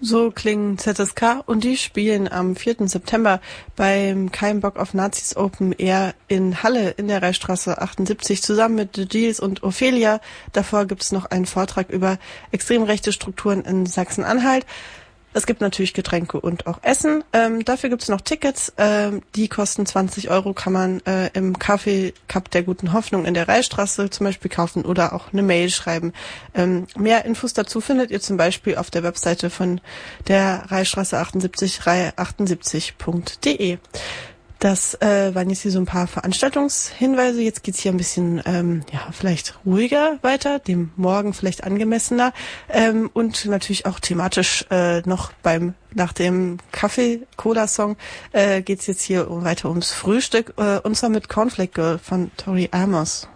So klingen ZSK und die spielen am 4. September beim Kein Bock auf Nazis Open Air in Halle in der Reichsstraße 78 zusammen mit The Deals und Ophelia. Davor gibt's noch einen Vortrag über extrem rechte Strukturen in Sachsen-Anhalt. Es gibt natürlich Getränke und auch Essen. Dafür gibt's noch Tickets. Die kosten 20 Euro, kann man im Café Cup der Guten Hoffnung in der Reichsstraße zum Beispiel kaufen oder auch eine Mail schreiben. Mehr Infos dazu findet ihr zum Beispiel auf der Webseite von der Reichsstraße 78, reihe78.de. Das waren jetzt hier so ein paar Veranstaltungshinweise. Jetzt geht's hier ein bisschen, vielleicht ruhiger weiter, dem Morgen vielleicht angemessener und natürlich auch thematisch nach dem Kaffee-Cola-Song geht's jetzt hier weiter ums Frühstück und zwar mit Cornflake Girl von Tori Amos.